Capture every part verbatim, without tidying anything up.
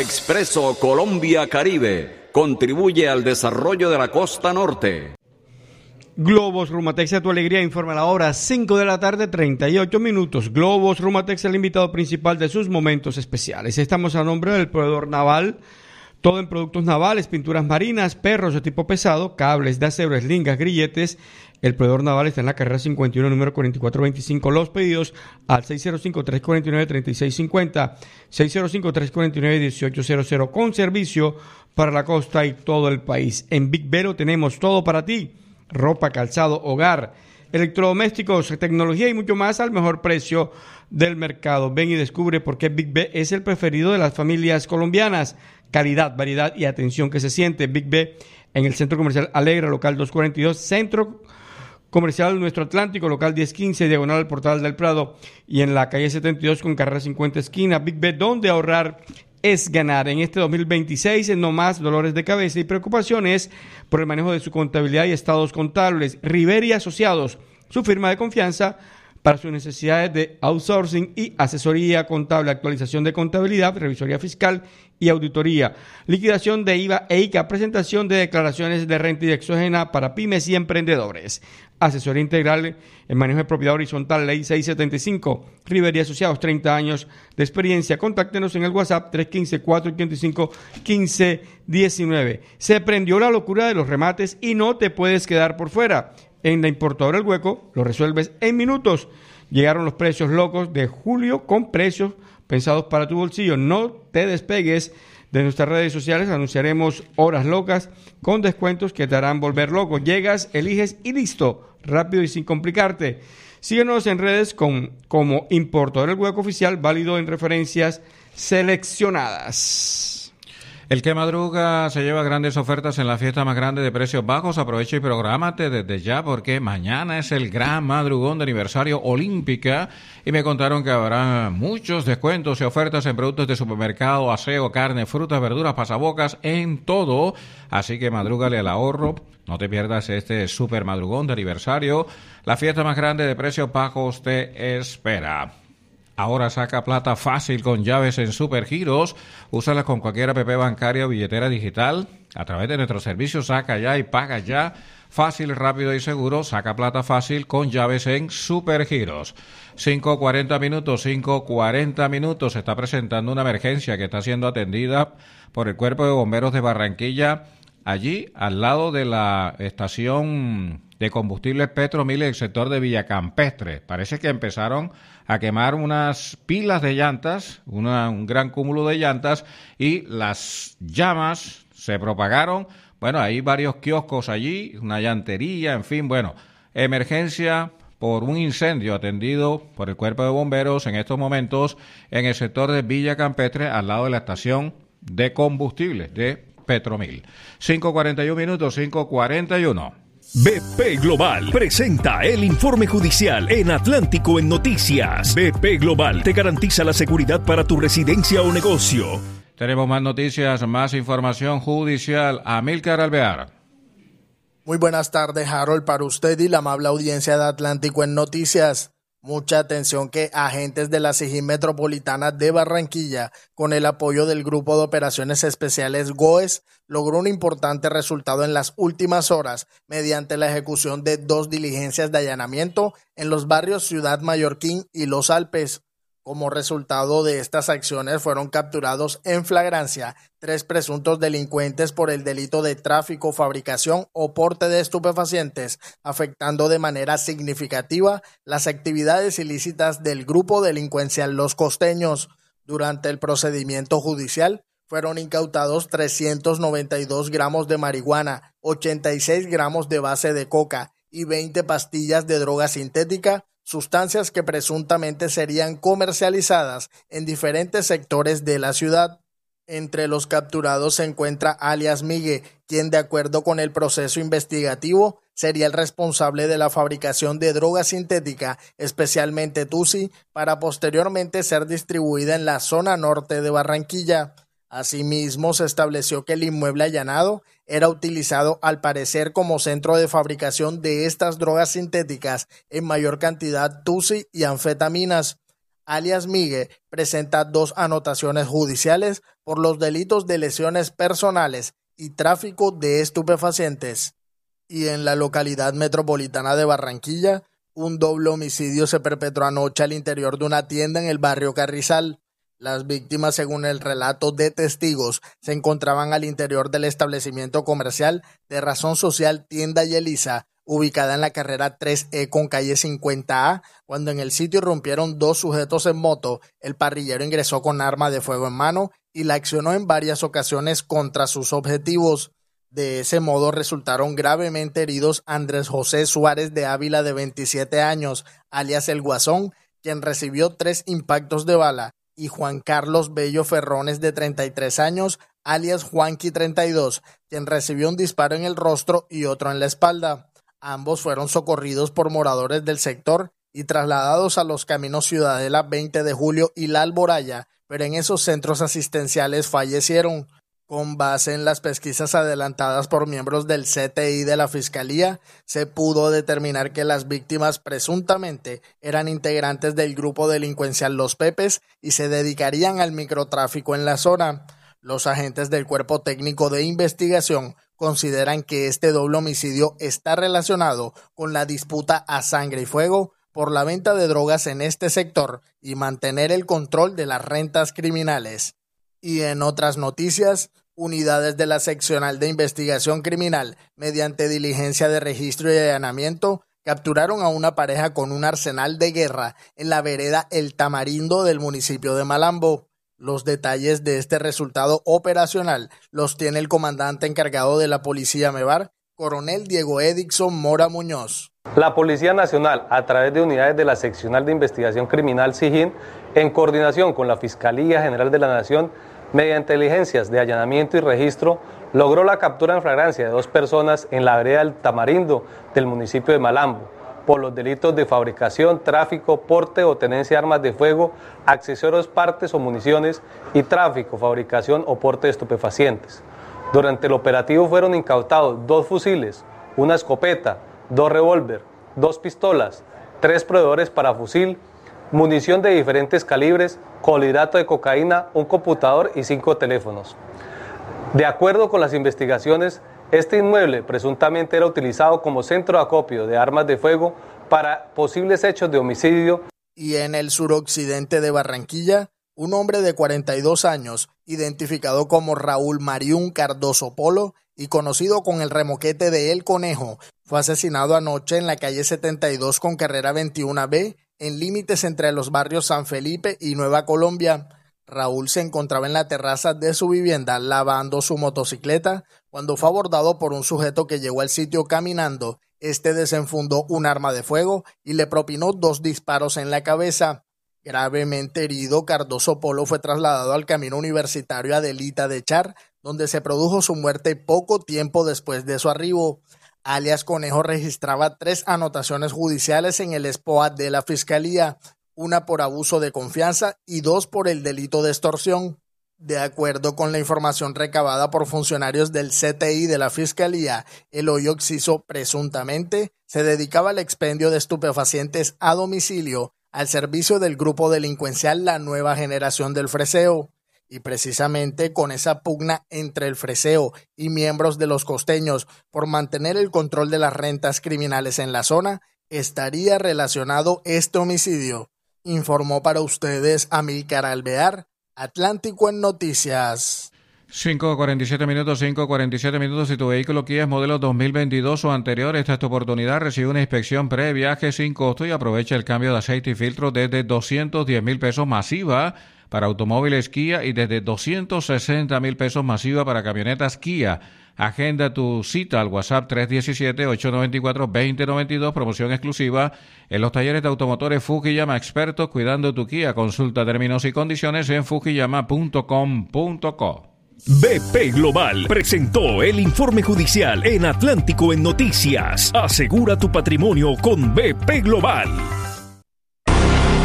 Expreso Colombia Caribe. Contribuye al desarrollo de la costa norte. Globos Rumatex, a tu alegría, informa la hora, cinco de la tarde, treinta y ocho minutos. Globos Rumatex, el invitado principal de sus momentos especiales. Estamos a nombre del proveedor naval, todo en productos navales, pinturas marinas, perros de tipo pesado, cables de acero, eslingas, grilletes. El proveedor naval está en la carrera cincuenta y uno, número cuarenta y cuatro veinticinco. Los pedidos al seis cero cinco, tres cuatro nueve, tres seis cinco cero, seis cero cinco, tres cuatro nueve, uno ocho cero cero, con servicio para la costa y todo el país. En Big Vero tenemos todo para ti: ropa, calzado, hogar, electrodomésticos, tecnología y mucho más al mejor precio del mercado. Ven y descubre por qué Big B es el preferido de las familias colombianas. Calidad, variedad y atención que se siente. Big B en el Centro Comercial Alegra, local doscientos cuarenta y dos, Centro Comercial Nuestro Atlántico, local diez quince, diagonal al Portal del Prado, y en la calle setenta y dos con carrera cincuenta esquina. Big B, donde ahorrar es ganar. En este dos mil veintiséis, no más dolores de cabeza y preocupaciones por el manejo de su contabilidad y estados contables. Riveri Asociados, su firma de confianza para sus necesidades de outsourcing y asesoría contable, actualización de contabilidad, revisoría fiscal y auditoría, liquidación de I V A e I C A, presentación de declaraciones de renta y exógena para pymes y emprendedores. Asesoría integral en manejo de propiedad horizontal, ley seiscientos setenta y cinco. Riveri Asociados, treinta años de experiencia. Contáctenos en el WhatsApp tres uno cinco, cuatro ocho cinco, uno cinco uno nueve. Se prendió la locura de los remates y no te puedes quedar por fuera. En la importadora El Hueco lo resuelves en minutos. Llegaron los precios locos de julio con precios pensados para tu bolsillo. No te despegues de nuestras redes sociales. Anunciaremos horas locas con descuentos que te harán volver loco. Llegas, eliges y listo. Rápido y sin complicarte. Síguenos en redes con, como Importador El Hueco Oficial, válido en referencias seleccionadas. El que madruga se lleva grandes ofertas en la fiesta más grande de precios bajos. Aprovecha y prográmate desde ya, porque mañana es el gran madrugón de aniversario Olímpica y me contaron que habrá muchos descuentos y ofertas en productos de supermercado, aseo, carne, frutas, verduras, pasabocas, en todo. Así que madrúgale al ahorro. No te pierdas este super madrugón de aniversario. La fiesta más grande de precios bajos te espera. Ahora saca plata fácil con llaves en Supergiros. Úsalas con cualquier app bancaria o billetera digital. A través de nuestro servicio Saca Ya y Paga Ya. Fácil, rápido y seguro. Saca plata fácil con llaves en Supergiros. cinco cuarenta minutos, cinco cuarenta minutos. Se está presentando una emergencia que está siendo atendida por el Cuerpo de Bomberos de Barranquilla. Allí, al lado de la estación de combustibles Petromil en el sector de Villacampestre. Parece que empezaron a quemar unas pilas de llantas, una, un gran cúmulo de llantas, y las llamas se propagaron. Bueno, hay varios kioscos allí, una llantería, en fin, bueno, emergencia por un incendio atendido por el Cuerpo de Bomberos en estos momentos en el sector de Villacampestre, al lado de la estación de combustibles de Petromil. cinco cuarenta y uno minutos, cinco cuarenta y uno. B P Global presenta el informe judicial en Atlántico en Noticias. B P Global te garantiza la seguridad para tu residencia o negocio. Tenemos más noticias, más información judicial. Amílcar Alvear. Muy buenas tardes, Harold, para usted y la amable audiencia de Atlántico en Noticias. Mucha atención que agentes de la C I G Metropolitana de Barranquilla, con el apoyo del Grupo de Operaciones Especiales GOES, logró un importante resultado en las últimas horas mediante la ejecución de dos diligencias de allanamiento en los barrios Ciudad Mallorquín y Los Alpes. Como resultado de estas acciones fueron capturados en flagrancia tres presuntos delincuentes por el delito de tráfico, fabricación o porte de estupefacientes, afectando de manera significativa las actividades ilícitas del grupo delincuencial Los Costeños. Durante el procedimiento judicial fueron incautados trescientos noventa y dos gramos de marihuana, ochenta y seis gramos de base de coca y veinte pastillas de droga sintética, sustancias que presuntamente serían comercializadas en diferentes sectores de la ciudad. Entre los capturados se encuentra alias Migue, quien de acuerdo con el proceso investigativo sería el responsable de la fabricación de droga sintética, especialmente Tusi, para posteriormente ser distribuida en la zona norte de Barranquilla. Asimismo, se estableció que el inmueble allanado era utilizado al parecer como centro de fabricación de estas drogas sintéticas, en mayor cantidad Tusi y anfetaminas. alias Migue, presenta dos anotaciones judiciales por los delitos de lesiones personales y tráfico de estupefacientes. Y en la localidad metropolitana de Barranquilla, un doble homicidio se perpetró anoche al interior de una tienda en el barrio Carrizal. Las víctimas, según el relato de testigos, se encontraban al interior del establecimiento comercial de razón social Tienda y Elisa, ubicada en la carrera tres E con calle cincuenta A, cuando en el sitio irrumpieron dos sujetos en moto. El parrillero ingresó con arma de fuego en mano y la accionó en varias ocasiones contra sus objetivos. De ese modo resultaron gravemente heridos Andrés José Suárez de Ávila, de veintisiete años, alias El Guasón, quien recibió tres impactos de bala, y Juan Carlos Bello Ferrones, de treinta y tres años, alias Juanqui treinta y dos, quien recibió un disparo en el rostro y otro en la espalda. Ambos fueron socorridos por moradores del sector y trasladados a los caminos Ciudadela, veinte de julio y La Alboraya, pero en esos centros asistenciales fallecieron. Con base en las pesquisas adelantadas por miembros del C T I de la Fiscalía, se pudo determinar que las víctimas presuntamente eran integrantes del grupo delincuencial Los Pepes y se dedicarían al microtráfico en la zona. Los agentes del Cuerpo Técnico de Investigación consideran que este doble homicidio está relacionado con la disputa a sangre y fuego por la venta de drogas en este sector y mantener el control de las rentas criminales. Y en otras noticias, unidades de la Seccional de Investigación Criminal, mediante diligencia de registro y allanamiento, capturaron a una pareja con un arsenal de guerra en la vereda El Tamarindo del municipio de Malambo. Los detalles de este resultado operacional los tiene el comandante encargado de la Policía Mevar, coronel Diego Edixon Mora Muñoz. La Policía Nacional, a través de unidades de la Seccional de Investigación Criminal SIGIN, en coordinación con la Fiscalía General de la Nación, mediante diligencias de allanamiento y registro, logró la captura en flagrancia de dos personas en la vereda El Tamarindo del municipio de Malambo, por los delitos de fabricación, tráfico, porte o tenencia de armas de fuego, accesorios, partes o municiones y tráfico, fabricación o porte de estupefacientes. Durante el operativo fueron incautados dos fusiles, una escopeta, dos revólver, dos pistolas, tres proveedores para fusil, munición de diferentes calibres, clorhidrato de cocaína, un computador y cinco teléfonos. De acuerdo con las investigaciones, este inmueble presuntamente era utilizado como centro de acopio de armas de fuego para posibles hechos de homicidio. Y en el suroccidente de Barranquilla, un hombre de cuarenta y dos años, identificado como Raúl Mariún Cardoso Polo y conocido con el remoquete de El Conejo, fue asesinado anoche en la calle setenta y dos con carrera veintiuno B, en límites entre los barrios San Felipe y Nueva Colombia. Raúl se encontraba en la terraza de su vivienda lavando su motocicleta cuando fue abordado por un sujeto que llegó al sitio caminando. Este desenfundó un arma de fuego y le propinó dos disparos en la cabeza. Gravemente herido, Cardoso Polo fue trasladado al camino universitario Adelita de Char, donde se produjo su muerte poco tiempo después de su arribo. Alias Conejo registraba tres anotaciones judiciales en el S P O A de la Fiscalía, una por abuso de confianza y dos por el delito de extorsión. De acuerdo con la información recabada por funcionarios del C T I de la Fiscalía, el hoyo Oxiso presuntamente se dedicaba al expendio de estupefacientes a domicilio al servicio del grupo delincuencial La Nueva Generación del Freseo. Y precisamente con esa pugna entre el Freseo y miembros de los costeños por mantener el control de las rentas criminales en la zona, estaría relacionado este homicidio. Informó para ustedes Amílcar Alvear, Atlántico en Noticias. cinco cuarenta y siete minutos, cinco cuarenta y siete minutos. Si tu vehículo Kia es modelo dos mil veintidós o anterior, esta es tu oportunidad. Recibe una inspección pre-viaje sin costo y aprovecha el cambio de aceite y filtro desde doscientos diez mil pesos masiva para automóviles Kia y desde doscientos sesenta mil pesos masiva para camionetas Kia. Agenda tu cita al WhatsApp tres uno siete, ocho nueve cuatro, dos cero nueve dos, promoción exclusiva en los talleres de automotores Fukuyama, expertos cuidando tu Kia. Consulta términos y condiciones en fukuyama punto com punto co. B P Global presentó el informe judicial en Atlántico en Noticias. Asegura tu patrimonio con B P Global.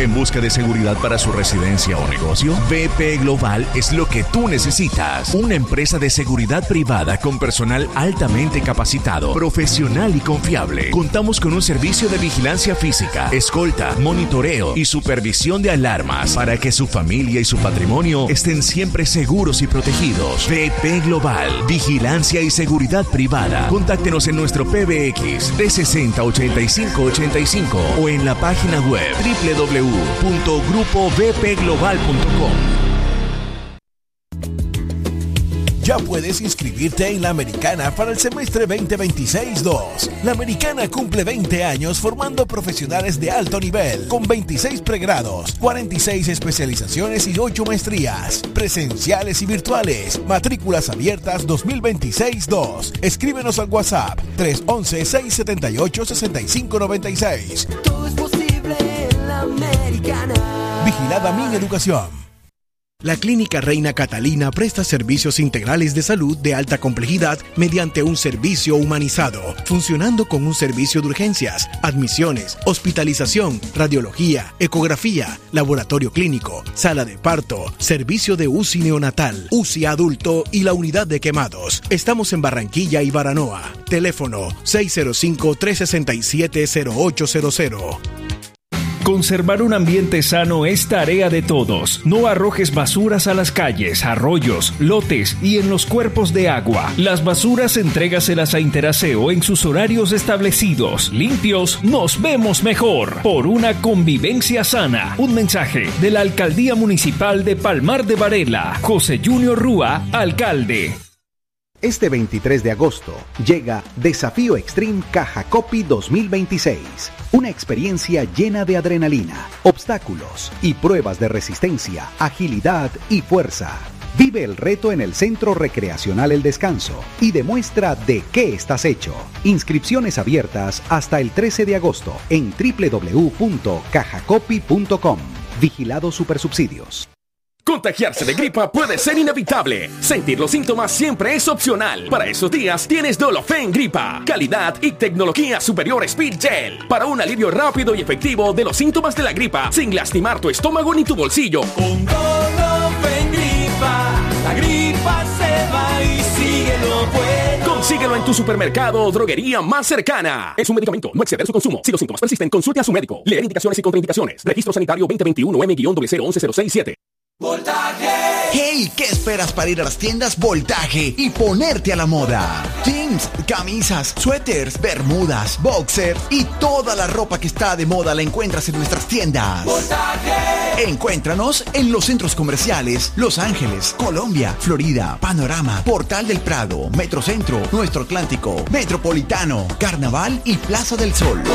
¿En busca de seguridad para su residencia o negocio? B P Global es lo que tú necesitas. Una empresa de seguridad privada con personal altamente capacitado, profesional y confiable. Contamos con un servicio de vigilancia física, escolta, monitoreo y supervisión de alarmas para que su familia y su patrimonio estén siempre seguros y protegidos. B P Global, vigilancia y seguridad privada. Contáctenos en nuestro P B X trescientos sesenta, ochenta y cinco ochenta y cinco o en la página web doble u doble u doble u punto grupo b p global punto com. Ya puedes inscribirte en la Americana para el semestre veinte veintiséis dos. La Americana cumple veinte años formando profesionales de alto nivel, con veintiséis pregrados, cuarenta y seis especializaciones y ocho maestrías, presenciales y virtuales. Matrículas abiertas dos mil veintiséis dos. Escríbenos al WhatsApp tres once, seis setenta y ocho, sesenta y cinco noventa y seis. Todo es posible en la Americana. Vigilada Mi Educación. La Clínica Reina Catalina presta servicios integrales de salud de alta complejidad mediante un servicio humanizado, funcionando con un servicio de urgencias, admisiones, hospitalización, radiología, ecografía, laboratorio clínico, sala de parto, servicio de U C I neonatal, U C I adulto y la unidad de quemados. Estamos en Barranquilla y Baranoa. Teléfono seis cero cinco, tres seis siete, cero ocho cero cero. Conservar un ambiente sano es tarea de todos. No arrojes basuras a las calles, arroyos, lotes y en los cuerpos de agua. Las basuras entrégaselas a Interaseo en sus horarios establecidos. Limpios, nos vemos mejor. Por una convivencia sana. Un mensaje de la Alcaldía Municipal de Palmar de Varela. José Junior Rúa, alcalde. Este veintitrés de agosto llega Desafío Extreme Caja Copy dos mil veintiséis. Una experiencia llena de adrenalina, obstáculos y pruebas de resistencia, agilidad y fuerza. Vive el reto en el Centro Recreacional El Descanso y demuestra de qué estás hecho. Inscripciones abiertas hasta el trece de agosto en doble u doble u doble u punto caja copy punto com. Vigilado Supersubsidios. Contagiarse de gripa puede ser inevitable. Sentir los síntomas siempre es opcional. Para esos días tienes Dolofen Gripa. Calidad y tecnología superior Speed Gel. Para un alivio rápido y efectivo de los síntomas de la gripa sin lastimar tu estómago ni tu bolsillo. Con Dolofen Gripa, la gripa se va y sigue lo bueno. Consíguelo en tu supermercado o droguería más cercana. Es un medicamento, no exceder su consumo. Si los síntomas persisten, consulte a su médico. Leer indicaciones y contraindicaciones. Registro sanitario veinte veintiuno M cero cero once cero seis siete. ¡Voltaje! ¡Hey! ¿Qué esperas para ir a las tiendas Voltaje y ponerte a la moda? Jeans, camisas, suéteres, bermudas, boxers y toda la ropa que está de moda la encuentras en nuestras tiendas. ¡Voltaje! Encuéntranos en los centros comerciales Los Ángeles, Colombia, Florida, Panorama, Portal del Prado, Metrocentro, Nuestro Atlántico, Metropolitano, Carnaval y Plaza del Sol.